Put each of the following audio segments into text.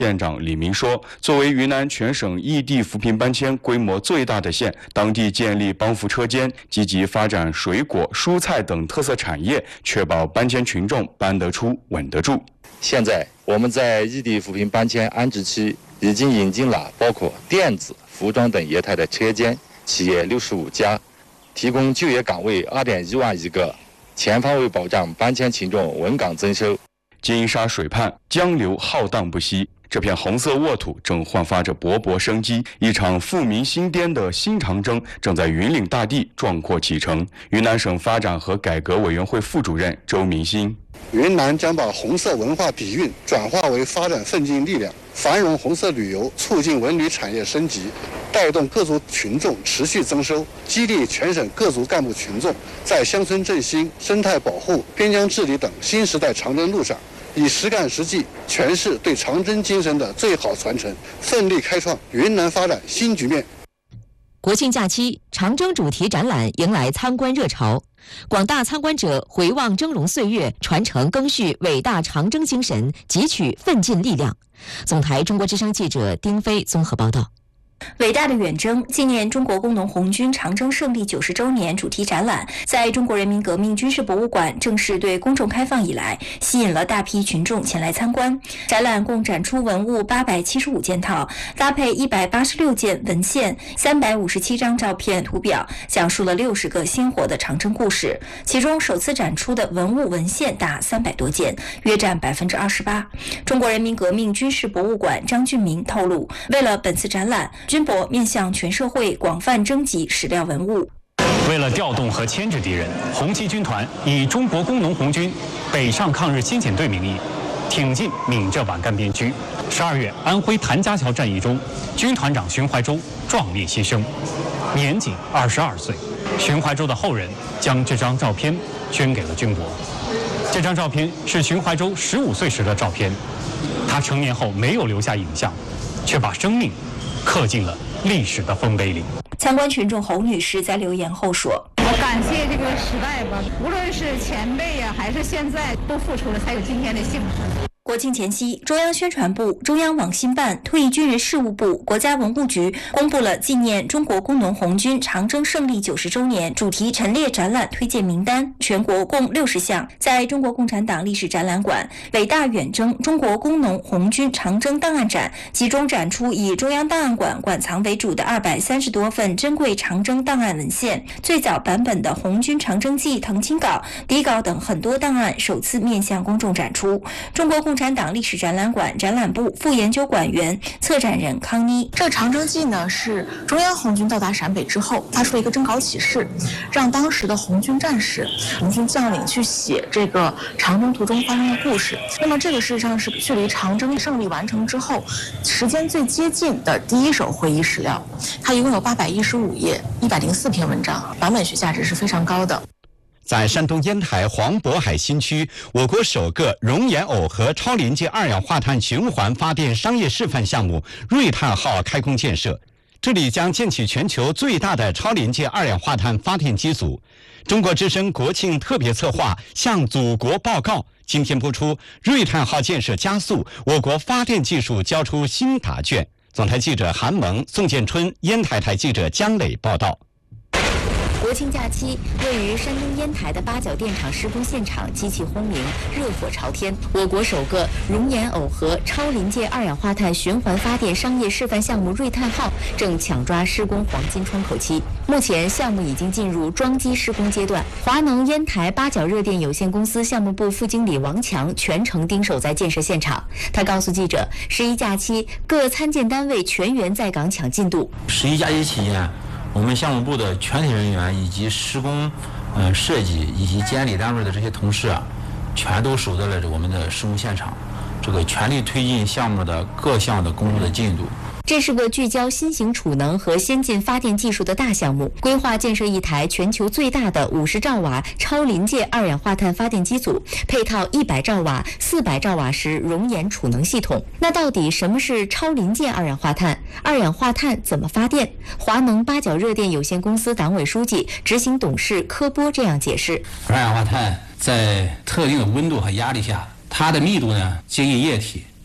县长李明说，作为云南全省异地扶贫搬迁规模最大的县，当地建立帮扶车间，积极发展水果、蔬菜等特色产业，确保搬迁群众搬得出、稳得住。 现在我们在异地扶贫搬迁安置区已经引进了包括电子、服装等业态的车间，企业65家，提供就业岗位2.1万余个，全方位保障搬迁群众稳岗增收。 金沙水畔，江流浩荡不息。这片红色沃土正焕发着勃勃生机，一场富民兴颠的新长征正在云岭大地壮阔启程。云南省发展和改革委员会副主任周明星： 云南将把红色文化底蕴转化为发展奋进力量，繁荣红色旅游，促进文旅产业升级，带动各族群众持续增收，激励全省各族干部群众在乡村振兴、生态保护、边疆治理等新时代长征路上，以实干实际诠释对长征精神的最好传承，奋力开创云南发展新局面。 国庆假期，长征主题展览迎来参观热潮，广大参观者回望峥嵘岁月，传承赓续伟大长征精神，汲取奋进力量。总台中国之声记者丁飞综合报道。 伟大的远征纪念中国工农红军长征胜利90周年主题展览在中国人民革命军事博物馆正式对公众开放以来，吸引了大批群众前来参观。展览共展出文物875件套，搭配186件文献、357张照片图表，讲述了60个鲜活的长征故事。其中首次展出的文物文献达300多件，约占28%。中国人民革命军事博物馆张俊明透露，为了本次展览，军博面向全社会广泛征集史料文物。 为了调动和牵制敌人，红七军团以中国工农红军北上抗日先遣队名义，挺进闽浙皖赣边区。12月，安徽谭家桥战役中，军团长荀怀洲壮烈牺牲，年仅22岁。荀怀洲的后人将这张照片捐给了军博。这张照片是荀怀洲15岁时的照片，他成年后没有留下影像，却把生命刻进了历史的丰碑里。 参观群众侯女士在留言后说：“ 我感谢这个时代吧，无论是前辈呀，还是现在，都付出了才有今天的幸福。” 国庆前夕，中央宣传部、中央网信办、退役军人事务部、国家文物局公布了纪念中国工农红军长征胜利90周年主题陈列展览推荐名单，全国共60项，在中国共产党历史展览馆伟大远征中国工农红军长征档案展集中展出以中央档案馆馆藏为主的230多份珍贵长征档案文献，最早版本的红军长征记誊亲稿、底稿等很多档案首次面向公众展出。中国共产党历史展览馆展览部副研究馆员、策展人康妮。 这长征记呢，是中央红军到达陕北之后发出了一个征稿启事，让当时的红军战士、红军将领去写这个长征途中发生的故事。那么这个实际上是距离长征胜利完成之后时间最接近的第一手会议史料，它一共有815页，104篇文章，版本学价值是非常高的。 在山东烟台黄渤海新区，我国首个熔岩耦合超临界二氧化碳循环发电商业示范项目瑞碳号开工建设，这里将建起全球最大的超临界二氧化碳发电机组。中国之声国庆特别策划向祖国报告，今天播出瑞碳号建设加速，我国发电技术交出新答卷。总台记者韩萌、宋建春，烟台台记者姜磊报道。 国庆假期，位于山东烟台的八角电厂施工现场机器轰鸣，热火朝天。我国首个熔岩耦合超临界二氧化碳循环发电商业示范项目瑞碳号正抢抓施工黄金窗口期。目前项目已经进入装机施工阶段。华能烟台八角热电有限公司项目部副经理王强全程盯守在建设现场。他告诉记者，11假期各参建单位全员在岗抢进度。 11假期期间，我们项目部的全体人员以及施工、设计以及监理单位的这些同事全都守在了我们的施工现场，这个全力推进项目的各项的工作的进度。 这是个聚焦新型储能和先进发电技术的大项目，规划建设一台全球最大的50兆瓦超临界二氧化碳发电机组，配套100兆瓦、400兆瓦时熔岩储能系统。那到底什么是超临界二氧化碳？二氧化碳怎么发电？华能八角热电有限公司党委书记、执行董事柯波这样解释： 二氧化碳在特定的温度和压力下，它的密度呢接近液体，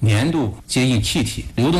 粘度接近气体，流动